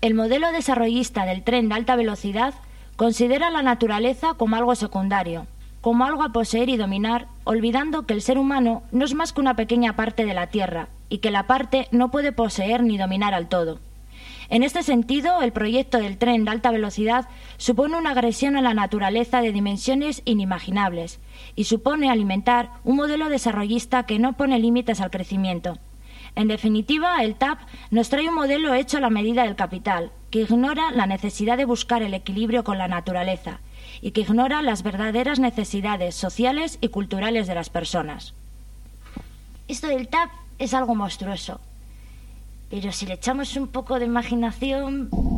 El modelo desarrollista del tren de alta velocidad considera la naturaleza como algo secundario, como algo a poseer y dominar, olvidando que el ser humano no es más que una pequeña parte de la Tierra y que la parte no puede poseer ni dominar al todo. En este sentido, el proyecto del tren de alta velocidad supone una agresión a la naturaleza de dimensiones inimaginables y supone alimentar un modelo desarrollista que no pone límites al crecimiento. En definitiva, el TAP nos trae un modelo hecho a la medida del capital, que ignora la necesidad de buscar el equilibrio con la naturaleza y que ignora las verdaderas necesidades sociales y culturales de las personas. Esto del TAP es algo monstruoso, pero si le echamos un poco de imaginación,